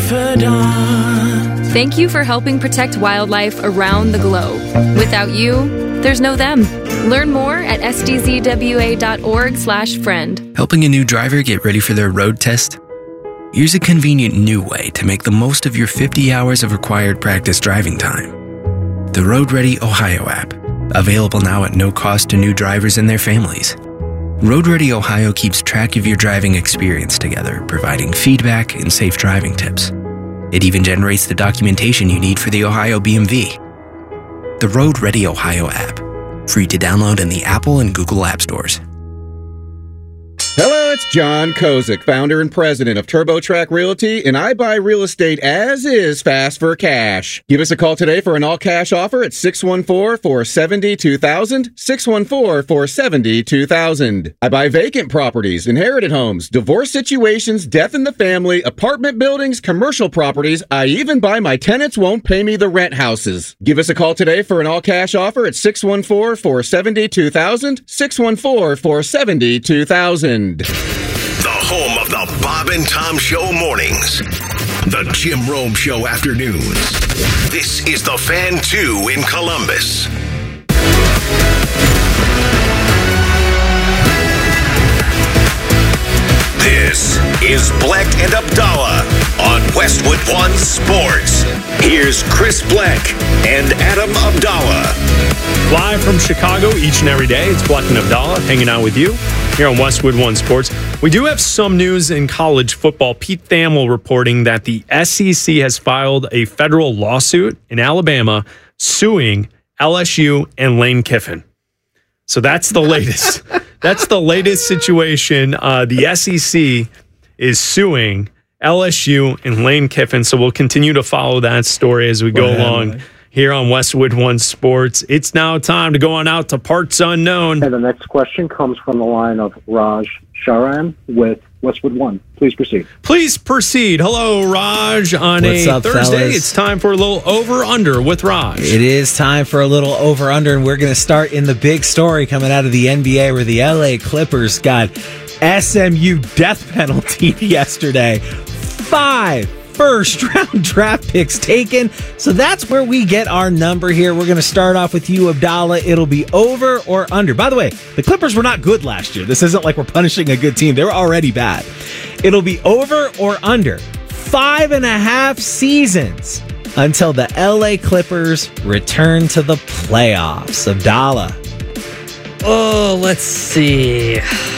confidant. Thank you for helping protect wildlife around the globe. Without you, there's no them. Learn more at sdzwa.org/friend. Helping a new driver get ready for their road test? Here's a convenient new way to make the most of your 50 hours of required practice driving time. The Road Ready Ohio app, available now at no cost to new drivers and their families. Road Ready Ohio keeps track of your driving experience together, providing feedback and safe driving tips. It even generates the documentation you need for the Ohio BMV. The Road Ready Ohio app, free to download in the Apple and Google App Stores. Hello, it's John Kozik, founder and president of TurboTrack Realty, and I buy real estate as is fast for cash. Give us a call today for an all-cash offer at 614-470-2000, 614-470-2000. I buy vacant properties, inherited homes, divorce situations, death in the family, apartment buildings, commercial properties. I even buy my tenants won't pay me the rent houses. Give us a call today for an all-cash offer at 614-470-2000, 614-470-2000. The home of the Bob and Tom Show mornings. The Jim Rome Show afternoons. This is the Fan 2 in Columbus. This is Bleck and Abdallah on Westwood One Sports. Here's Chris Bleck and Adam Abdallah. Live from Chicago each and every day, it's Bleck and Abdallah hanging out with you here on Westwood One Sports. We do have some news in college football. Pete Thamel reporting that the SEC has filed a federal lawsuit in Alabama suing LSU and Lane Kiffin. So that's the latest. That's the latest situation. The SEC is suing LSU and Lane Kiffin. So we'll continue to follow that story as we go along here on Westwood One Sports. It's now time to go on out to Parts Unknown. And the next question comes from the line of Raj Sharan with Westwood One. Please proceed. Please proceed. Hello, Raj. On What's a up, Thursday, fellas? it's time for a little over-under with Raj. It is time for a little over-under, and we're going to start in the big story coming out of the NBA where the LA Clippers got SMU death penalty yesterday. 5 first-round draft picks taken. So that's where we get our number here. We're going to start off with you, Abdallah. It'll be over or under. By the way, the Clippers were not good last year. This isn't like we're punishing a good team. They were already bad. It'll be over or under 5.5 seasons until the LA Clippers return to the playoffs. Abdallah. Oh, let's see.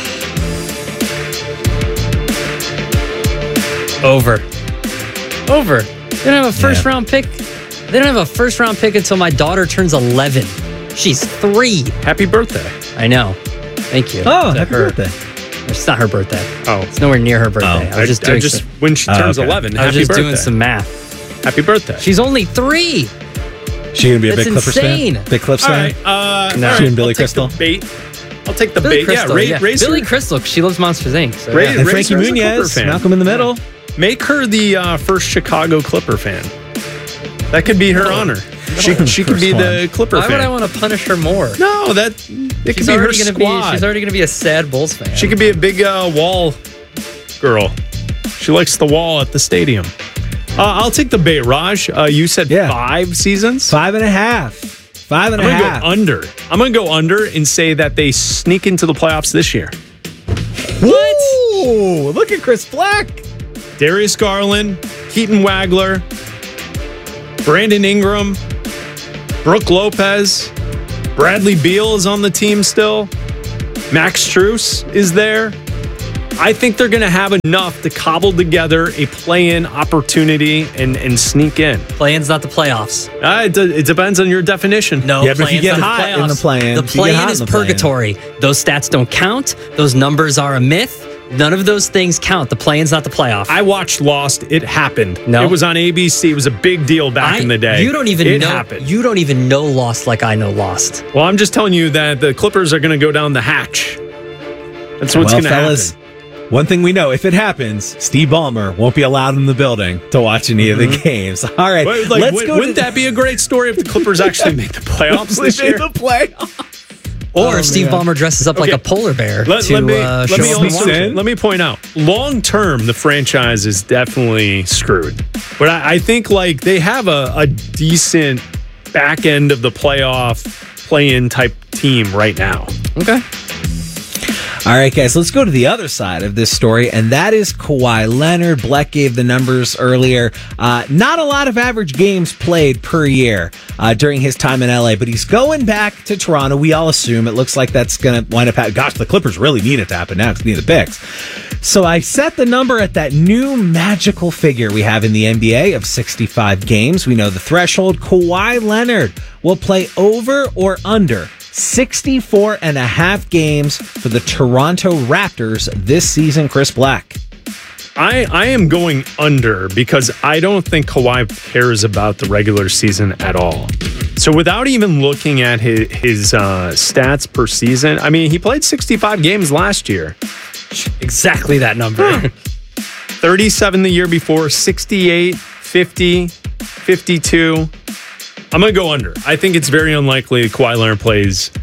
Over. They don't have a first-round pick. They don't have a first-round pick until my daughter turns 11. She's 3. Happy birthday. I know. Thank you. Oh, happy birthday. It's not her birthday. Oh. It's nowhere near her birthday. I was just when she turns 11, I was happy just birthday. doing some math. Happy birthday. She's only 3. She going to be a That's big Clippers insane. fan? Big Clips fan? No. She and Billy I'll take Crystal? the bait. I'll take the Billy bait. Crystal, Raise Billy her. Crystal, 'cause she loves Monsters, Inc. So, Raise- And raise Frankie her as a Clipper Muniz, fan. Malcolm in the Middle. Make her the first Chicago Clipper fan. That could be her honor. She could be the Clipper Why fan. would I want to punish her more? No, it could be her squad. She's already going to be a sad Bulls fan. She could be a big wall girl. She likes the wall at the stadium. I'll take the bait, Raj. You said 5 seasons? 5.5. 5.5. I'm going to go under. I'm going to go under and say that they sneak into the playoffs this year. What? Ooh, look at Chris Black. Darius Garland, Keaton Wagler, Brandon Ingram, Brooke Lopez, Bradley Beal is on the team still. Max Strus is there. I think they're going to have enough to cobble together a play-in opportunity and sneak in. Play-in's not the playoffs. It depends on your definition. No, Yeah, but if you play-in's get not hot in the playoffs. play-in, The if you get play-in hot is in the play-in. purgatory. Those stats don't count. Those numbers are a myth. None of those things count. The play-in's not the playoff. I watched Lost. It happened. No. It was on ABC. It was a big deal back in the day. You don't even it know. happened. You don't even know Lost like I know Lost. Well, I'm just telling you that the Clippers are going to go down the hatch. That's what's going to fellas, happen. one thing we know, if it happens, Steve Ballmer won't be allowed in the building to watch any of the games. All right, Wouldn't that be a great story if the Clippers actually make the playoffs this year? The playoffs. Or Steve Ballmer dresses up like a polar bear Let me point out, long term, the franchise is definitely screwed. But I think like they have a decent back end of the playoff play-in type team right now. Okay. All right, guys, let's go to the other side of this story, and that is Kawhi Leonard. Bleck gave the numbers earlier. Not a lot of average games played per year during his time in LA, but he's going back to Toronto. We all assume it looks like that's going to wind up happening. Gosh, the Clippers really need it to happen now because they need the picks. So I set the number at that new magical figure we have in the NBA of 65 games. We know the threshold. Kawhi Leonard will play over or under 64 and a half games for the Toronto Raptors this season, Chris Bleck. I am going under because I don't think Kawhi cares about the regular season at all. So without even looking at his stats per season, I mean, he played 65 games last year. Exactly that number. 37 the year before, 68, 50, 52. I'm going to go under. I think it's very unlikely Kawhi Leonard plays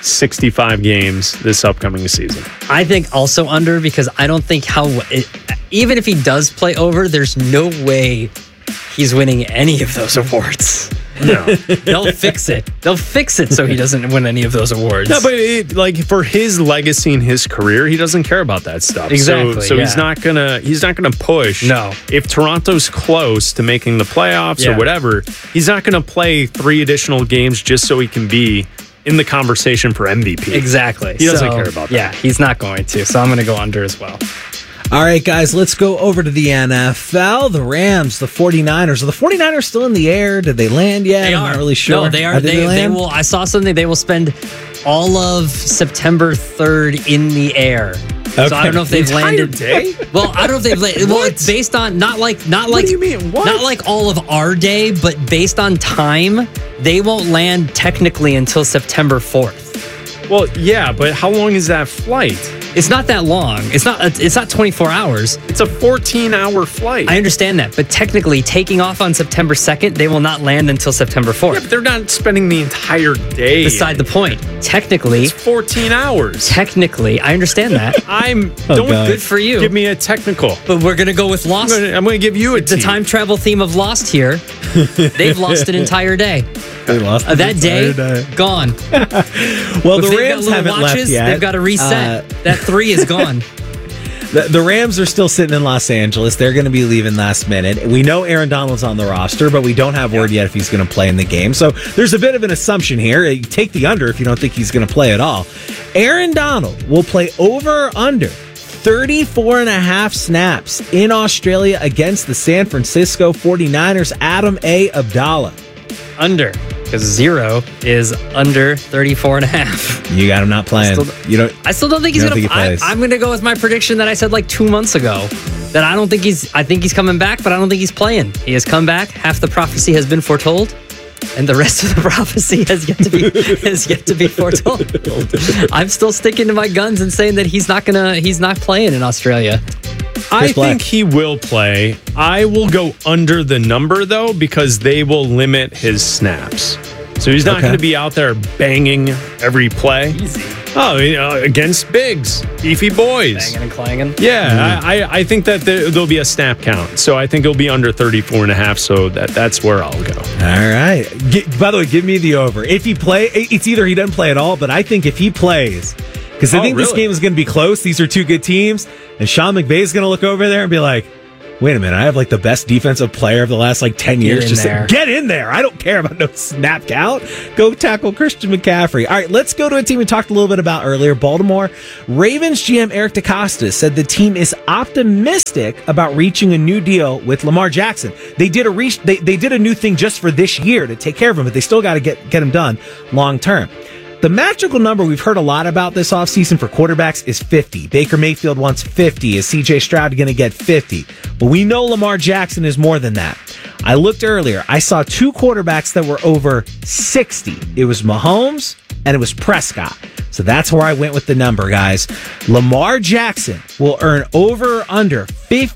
65 games this upcoming season. I think also under because I don't think even if he does play over, there's no way he's winning any of those awards. No. They'll fix it. They'll fix it so he doesn't win any of those awards. No, but for his legacy and his career, he doesn't care about that stuff. Exactly. So he's not gonna push. No. If Toronto's close to making the playoffs or whatever, he's not gonna play 3 additional games just so he can be in the conversation for MVP. Exactly. He doesn't care about that. Yeah, he's not going to. So I'm gonna go under as well. All right, guys, let's go over to the NFL. The Rams, the 49ers. Are the 49ers still in the air? Did they land yet? They I'm are. not really sure. No, they are. They will. I saw something. They will spend all of September 3rd in the air. Okay. So I don't know if they've landed. Day? Well, I don't know if they've landed. Well, it's based on not like. What do you mean? What? Not like all of our day, but based on time, they won't land technically until September 4th. Well, yeah, but how long is that flight? It's not that long. It's not 24 hours. It's a 14-hour flight. I understand that, but technically taking off on September 2nd, they will not land until September 4th. Yeah, but they're not spending the entire day. Beside the point. Technically, it's 14 hours. Technically, I understand that. Good for you. Give me a technical. But we're going to go with Lost. I'm going to give you the time travel theme of Lost here. They've lost an entire day. They lost that day, gone. Well, the Rams haven't left yet. They've got to reset. That 3 is gone. The Rams are still sitting in Los Angeles. They're going to be leaving last minute. We know Aaron Donald's on the roster, but we don't have word yet if he's going to play in the game. So there's a bit of an assumption here. You take the under if you don't think he's going to play at all. Aaron Donald will play over or under 34 and a half snaps in Australia against the San Francisco 49ers. Adam A. Abdallah. Under. Because 0 is under 34 and a half. You got him not playing. I still don't think he's going to play. I'm going to go with my prediction that I said like 2 months ago. That I think he's coming back, but I don't think he's playing. He has come back. Half the prophecy has been foretold. And the rest of the prophecy has yet to be foretold. I'm still sticking to my guns and saying that he's not playing in Australia. I think he will play. I will go under the number, though, because they will limit his snaps. So he's not going to be out there banging every play. Easy. Oh, against bigs, beefy boys. Banging and clanging. Yeah, I think that there'll be a snap count. So I think it'll be under 34 and a half. So that's where I'll go. All right. By the way, give me the over. If he it's either he doesn't play at all, but I think if he plays, because I think this game is going to be close. These are 2 good teams. And Sean McVay is going to look over there and be like, wait a minute, I have like the best defensive player of the last like 10 years. Just get in there. I don't care about no snap count. Go tackle Christian McCaffrey. All right, let's go to a team we talked a little bit about earlier, Baltimore. Ravens GM Eric DeCosta said the team is optimistic about reaching a new deal with Lamar Jackson. They did a new thing just for this year to take care of him, but they still got to get him done long term. The magical number we've heard a lot about this offseason for quarterbacks is 50. Baker Mayfield wants 50. Is CJ Stroud going to get 50? But we know Lamar Jackson is more than that. I looked earlier. I saw 2 quarterbacks that were over 60. It was Mahomes and it was Prescott. So that's where I went with the number, guys. Lamar Jackson will earn over or under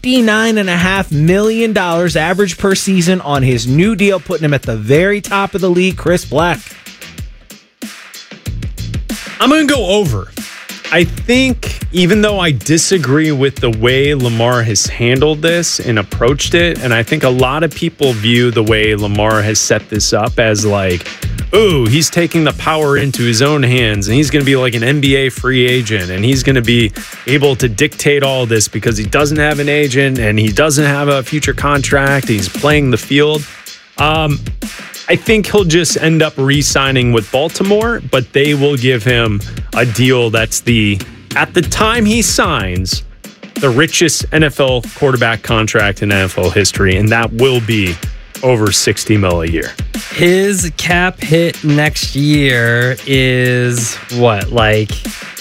$59.5 million average per season on his new deal, putting him at the very top of the league. Chris Bleck. I'm going to go over. I think even though I disagree with the way Lamar has handled this and approached it, and I think a lot of people view the way Lamar has set this up as like, ooh, he's taking the power into his own hands and he's going to be like an NBA free agent and he's going to be able to dictate all this because he doesn't have an agent and he doesn't have a future contract. He's playing the field. I think he'll just end up re-signing with Baltimore, but they will give him a deal that's at the time he signs, the richest NFL quarterback contract in NFL history, and that will be over $60 million a year. His cap hit next year is what, like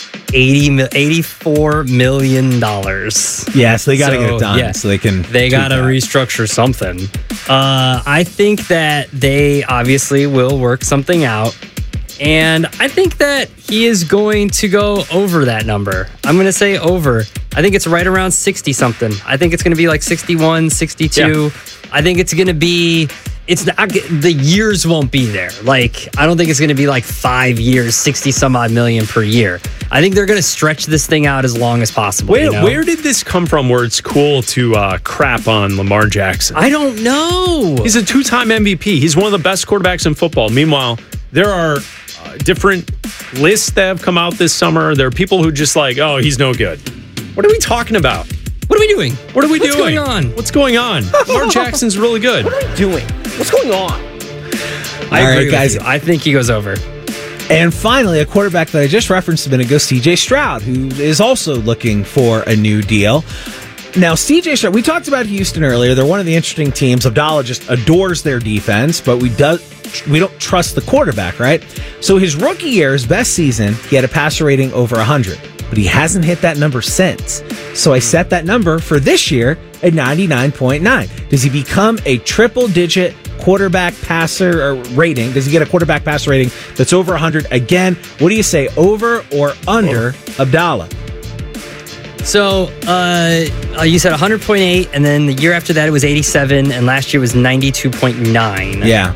$84 million. Yeah, so they got to get it done. Yeah, so they got to restructure something. I think that they obviously will work something out. And I think that he is going to go over that number. I'm going to say over. I think it's right around 60 something. I think it's going to be like 61, 62. Yeah. I think it's going to be, it's not, the years won't be there. Like, I don't think it's going to be like 5 years, 60 some odd million per year. I think they're going to stretch this thing out as long as possible. Where did this come from where it's cool to crap on Lamar Jackson? I don't know. He's a 2-time MVP. He's one of the best quarterbacks in football. Meanwhile, there are different lists that have come out this summer. There are people who just like, oh, he's no good. What are we talking about? What are we doing? What's going on? What's going on? Lamar Jackson's really good. What are we doing? What's going on? I agree, guys. I think he goes over. And finally, a quarterback that I just referenced a minute ago, C.J. Stroud, who is also looking for a new deal. Now, C.J. Stroud, we talked about Houston earlier. They're one of the interesting teams. Abdallah just adores their defense, but we don't trust the quarterback, right? So his rookie year, his best season, he had a passer rating over 100, but he hasn't hit that number since. So I set that number for this year at 99.9. Does he become a triple-digit quarterback passer rating? Does he get a quarterback passer rating that's over 100? Again, what do you say, over or under Abdallah? So you said 100.8, and then the year after that it was 87, and last year was 92.9. Yeah.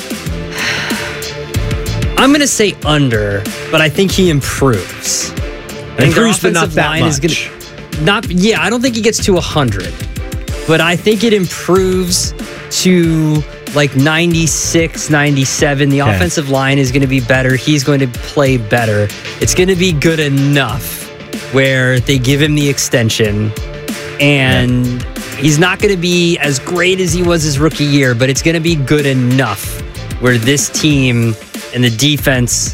I'm going to say under, but I think he improves. I think improves, but not that much. I don't think he gets to 100, but I think it improves to like 96, 97. The offensive line is going to be better. He's going to play better. It's going to be good enough where they give him the extension, and he's not going to be as great as he was his rookie year, but it's going to be good enough where this team and the defense,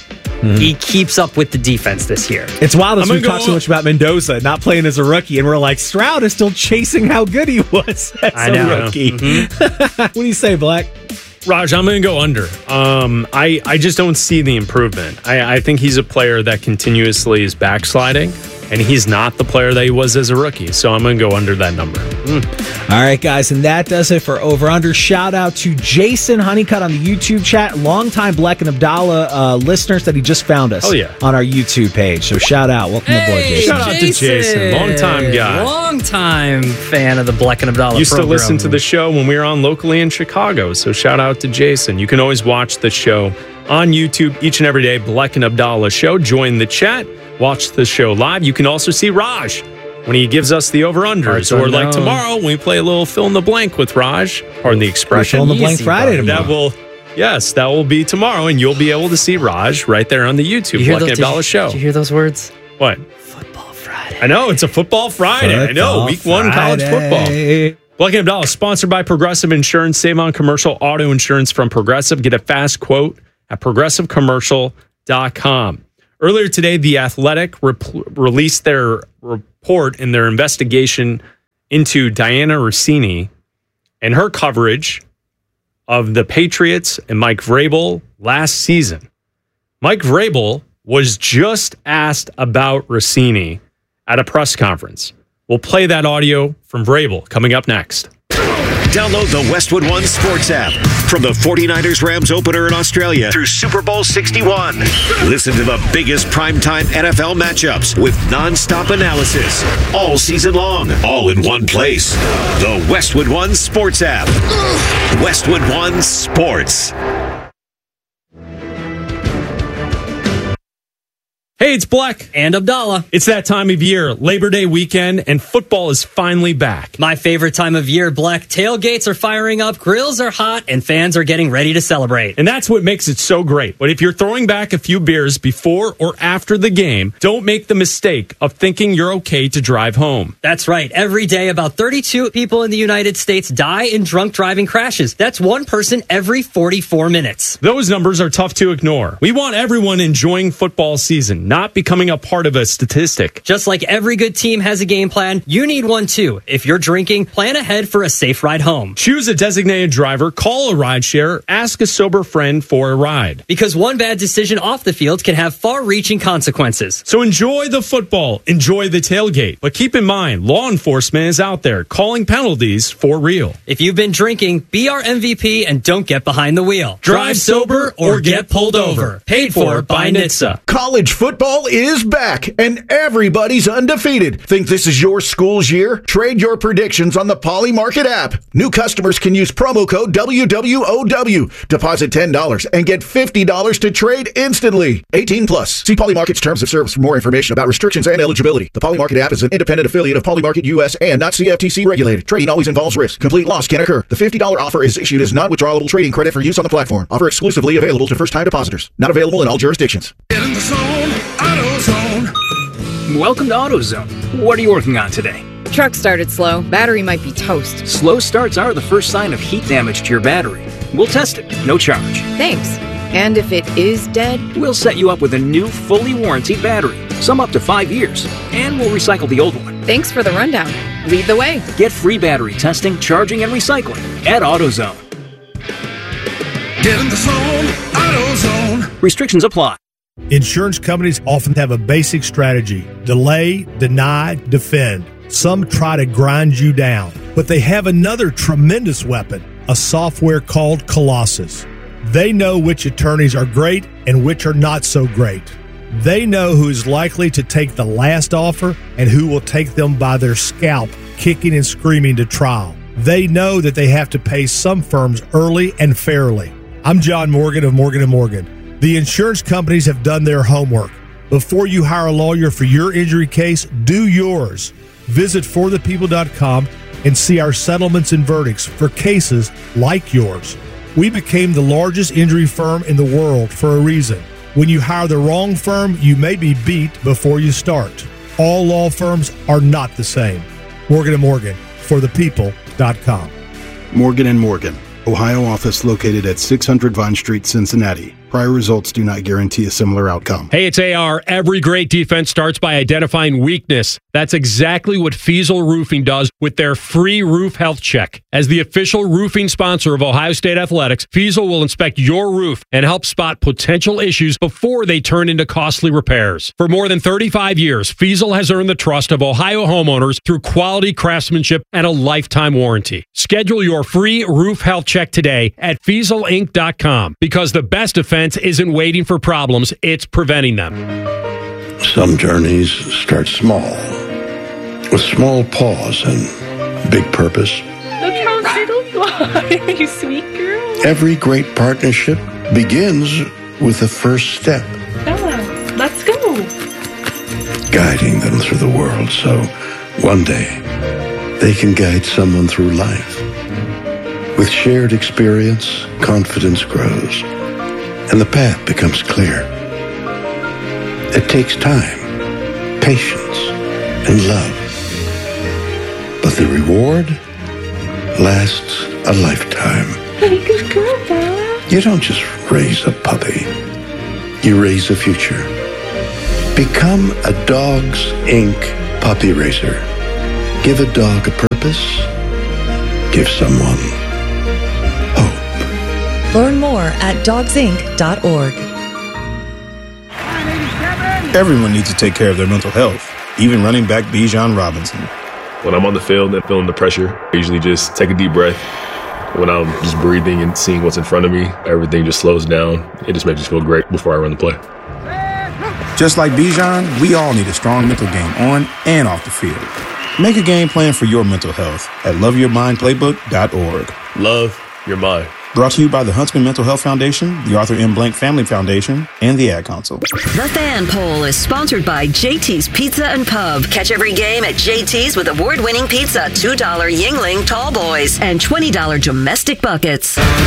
he keeps up with the defense this year. It's wild as we've talked so much about Mendoza not playing as a rookie, and we're like, Stroud is still chasing how good he was as a rookie. What do you say, Black? Raj, I'm going to go under. I just don't see the improvement. I think he's a player that continuously is backsliding, and he's not the player that he was as a rookie. So I'm going to go under that number. All right, guys, and that does it for Over Under. Shout out to Jason Honeycutt on the YouTube chat, longtime Black and Abdallah listeners that he just found us on our YouTube page. So shout out. Welcome aboard, Jason. Shout out to Jason. Long-time guy. Long-time fan of the Black and Abdallah Used program. To listen to the show when we were on locally in Chicago. So shout out to Jason. You can always watch the show on YouTube each and every day, Black and Abdallah Show. Join the chat. Watch the show live. You can also see Raj when he gives us the over-unders. Or like tomorrow when we play a little fill-in-the-blank with Raj. Pardon the expression. Fill-in-the-blank Friday tomorrow. That will be tomorrow, and you'll be able to see Raj right there on the YouTube Black and Abdallah Show. Did you hear those words? What? Football Friday. I know, it's a Football Friday. I know, week 1 college football. Black and Abdallah, sponsored by Progressive Insurance. Save on commercial auto insurance from Progressive. Get a fast quote at progressivecommercial.com. Earlier today, The Athletic released their report in their investigation into Diana Rossini and her coverage of the Patriots and Mike Vrabel last season. Mike Vrabel was just asked about Rossini at a press conference. We'll play that audio from Vrabel coming up next. Download the Westwood One Sports app from the 49ers Rams opener in Australia through Super Bowl 61. Listen to the biggest primetime NFL matchups with nonstop analysis all season long, all in one place. The Westwood One Sports app. Westwood One Sports. Hey, it's Black. And Abdallah. It's that time of year, Labor Day weekend, and football is finally back. My favorite time of year, Black. Tailgates are firing up, grills are hot, and fans are getting ready to celebrate. And that's what makes it so great. But if you're throwing back a few beers before or after the game, don't make the mistake of thinking you're okay to drive home. That's right. Every day, about 32 people in the United States die in drunk driving crashes. That's one person every 44 minutes. Those numbers are tough to ignore. We want everyone enjoying football season, not becoming a part of a statistic. Just like every good team has a game plan, you need one too. If you're drinking, plan ahead for a safe ride home. Choose a designated driver, call a rideshare, ask a sober friend for a ride. Because one bad decision off the field can have far-reaching consequences. So enjoy the football, enjoy the tailgate. But keep in mind, law enforcement is out there calling penalties for real. If you've been drinking, be our MVP and don't get behind the wheel. Drive sober or get pulled over. Paid for by NHTSA. College football is back, and everybody's undefeated. Think this is your school's year? Trade your predictions on the Poly Market app. New customers can use promo code WWOW. Deposit $10 and get $50 to trade instantly. 18 plus. See Poly Market's terms of service for more information about restrictions and eligibility. The Poly Market app is an independent affiliate of Poly Market US and not CFTC regulated. Trading always involves risk. Complete loss can occur. The $50 offer is issued as non-withdrawable trading credit for use on the platform. Offer exclusively available to first-time depositors. Not available in all jurisdictions. Get in the zone, AutoZone. Welcome to AutoZone. What are you working on today? Truck started slow. Battery might be toast. Slow starts are the first sign of heat damage to your battery. We'll test it, no charge. Thanks. And if it is dead? We'll set you up with a new, fully warranted battery, some up to 5 years, and we'll recycle the old one. Thanks for the rundown. Lead the way. Get free battery testing, charging, and recycling at AutoZone. Get in the zone, AutoZone. Restrictions apply. Insurance companies often have a basic strategy: delay, deny, defend. Some try to grind you down, but they have another tremendous weapon, a software called Colossus. They know which attorneys are great and which are not so great. They know who is likely to take the last offer and who will take them by their scalp, kicking and screaming to trial. They know that they have to pay some firms early and fairly. I'm John Morgan of Morgan & Morgan. The insurance companies have done their homework. Before you hire a lawyer for your injury case, do yours. Visit forthepeople.com and see our settlements and verdicts for cases like yours. We became the largest injury firm in the world for a reason. When you hire the wrong firm, you may be beat before you start. All law firms are not the same. Morgan & Morgan, forthepeople.com. Morgan & Morgan, Ohio office located at 600 Vine Street, Cincinnati. Prior results do not guarantee a similar outcome. Hey, it's AR. Every great defense starts by identifying weakness. That's exactly what Fiesel Roofing does with their free roof health check. As the official roofing sponsor of Ohio State Athletics, Fiesel will inspect your roof and help spot potential issues before they turn into costly repairs. For more than 35 years, Fiesel has earned the trust of Ohio homeowners through quality craftsmanship and a lifetime warranty. Schedule your free roof health check today at FieselInc.com, because the best defense isn't waiting for problems, it's preventing them. Some journeys start small, with small pause and big purpose. Look how little you are, you sweet girl. Every great partnership begins with the first step. Bella, let's go. Guiding them through the world so one day they can guide someone through life. With shared experience, confidence grows, and the path becomes clear. It takes time, patience, and love. But the reward lasts a lifetime. Good girl, Bella. You don't just raise a puppy. You raise a future. Become a Dogs Inc. puppy raiser. Give a dog a purpose. Give someone hope. Learn more at dogsinc.org. Everyone needs to take care of their mental health, even running back Bijan Robinson. When I'm on the field and feeling the pressure, I usually just take a deep breath. When I'm just breathing and seeing what's in front of me, everything just slows down. It just makes me feel great before I run the play. Just like Bijan, we all need a strong mental game on and off the field. Make a game plan for your mental health at loveyourmindplaybook.org. Love your mind. Brought to you by the Huntsman Mental Health Foundation, the Arthur M. Blank Family Foundation, and the Ad Council. The Fan Poll is sponsored by JT's Pizza and Pub. Catch every game at JT's with award-winning pizza, $2 Yingling Tall Boys, and $20 domestic buckets.